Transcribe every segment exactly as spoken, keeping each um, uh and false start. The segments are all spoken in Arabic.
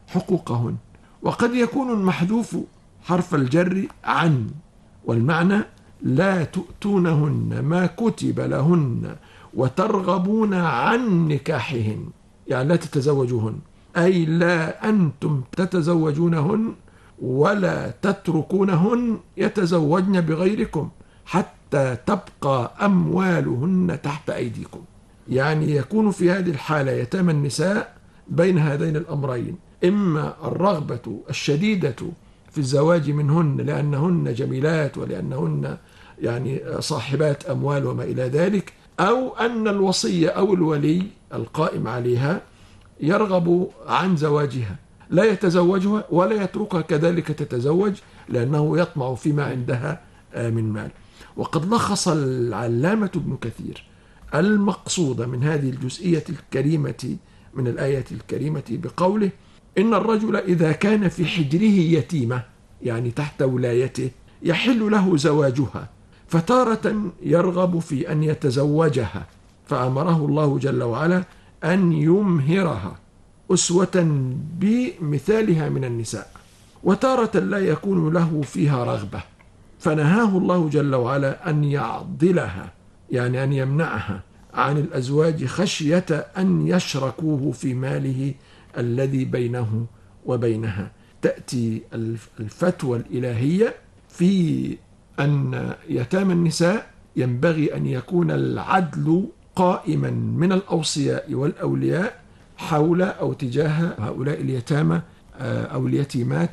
حقوقهن. وقد يكون المحذوف حرف الجر عن، والمعنى لا تؤتونهن ما كتب لهن وترغبون عن نكاحهن، يعني لا تتزوجوهن، أي لا أنتم تتزوجونهن ولا تتركونهن يتزوجن بغيركم حتى تبقى أموالهن تحت أيديكم. يعني يكون في هذه الحالة يتامى النساء بين هذين الأمرين، إما الرغبة الشديدة في الزواج منهن لأنهن جميلات ولأنهن يعني صاحبات أموال وما إلى ذلك، أو أن الوصية أو الولي القائم عليها يرغب عن زواجها، لا يتزوجها ولا يتركها كذلك تتزوج لأنه يطمع فيما عندها من مال. وقد لخص العلامة ابن كثير المقصود من هذه الجزئية الكريمة من الآية الكريمة بقوله: إن الرجل إذا كان في حجره يتيمة، يعني تحت ولايته، يحل له زواجها، فتارة يرغب في أن يتزوجها فأمره الله جل وعلا أن يمهرها أسوة بمثالها من النساء، وتارة لا يكون له فيها رغبة فنهاه الله جل وعلا أن يعضلها، يعني أن يمنعها عن الأزواج خشية أن يشركوه في ماله الذي بينه وبينها. تأتي الفتوى الإلهية في أن يتامى النساء ينبغي أن يكون العدل قائما من الأوصياء والأولياء حول أو تجاه هؤلاء اليتامى أو اليتيمات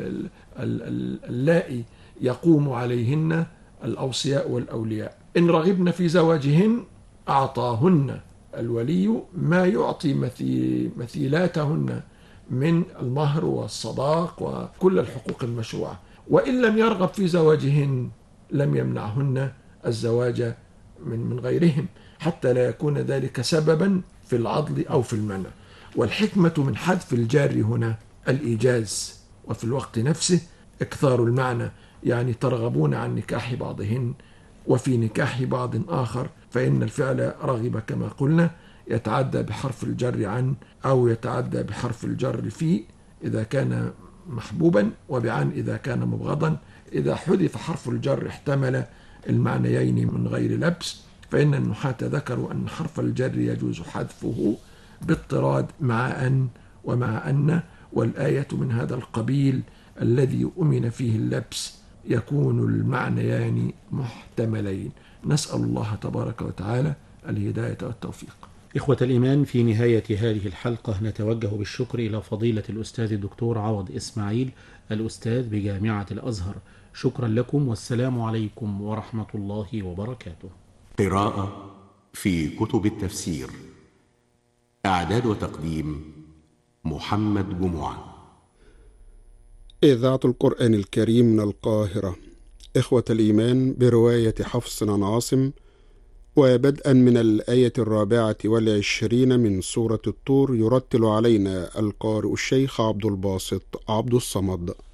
اللائي يقوم عليهن الأوصياء والأولياء. إن رغبن في زواجهن أعطاهن الولي ما يعطي مثيلاتهن من المهر والصداق وكل الحقوق المشروعة، وإن لم يرغب في زواجهن لم يمنعهن الزواج من من غيرهم حتى لا يكون ذلك سببا في العضل أو في المنع. والحكمة من حذف الجار هنا الإيجاز، وفي الوقت نفسه إكثار المعنى، يعني ترغبون عن نكاح بعضهن وفي نكاح بعض آخر، فإن الفعل رغب كما قلنا يتعدى بحرف الجر عن أو يتعدى بحرف الجر في إذا كان محبوبا، وبعن إذا كان مبغضا. إذا حذف حرف الجر احتمل المعنيين من غير لبس، فإن النحاة ذكروا أن حرف الجر يجوز حذفه باضطراد مع أن ومع أن، والآية من هذا القبيل الذي أمن فيه اللبس يكون المعنيان محتملين. نسأل الله تبارك وتعالى الهداية والتوفيق. إخوة الإيمان، في نهاية هذه الحلقة نتوجه بالشكر إلى فضيلة الأستاذ الدكتور عوض إسماعيل الأستاذ بجامعة الأزهر. شكرا لكم، والسلام عليكم ورحمة الله وبركاته. قراءة في كتب التفسير، إعداد وتقديم محمد جمعة. إذاعة القرآن الكريم من القاهرة. إخوة الإيمان، برواية حفص عن عاصم، وبدءا من الآية الرابعة والعشرين من سورة الطور، يرتل علينا القارئ الشيخ عبد الباسط عبد الصمد.